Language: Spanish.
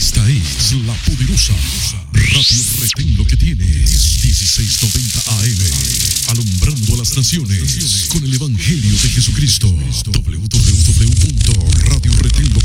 Esta es la poderosa Radio Retén Lo que tienes, 1690 AM, alumbrando a las naciones con el Evangelio de Jesucristo. www.radioretenlo